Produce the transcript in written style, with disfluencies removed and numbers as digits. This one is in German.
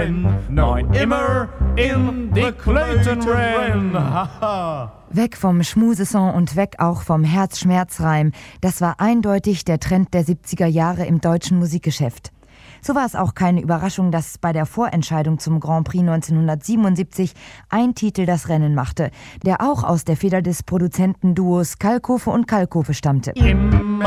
Rennen, neun immer in die Clayton Rennen. Weg vom Schmusesong und weg auch vom Herzschmerzreim. Das war eindeutig der Trend der 70er Jahre im deutschen Musikgeschäft. So war es auch keine Überraschung, dass bei der Vorentscheidung zum Grand Prix 1977 ein Titel das Rennen machte, der auch aus der Feder des Produzentenduos Kalkofe und Kalkofe stammte.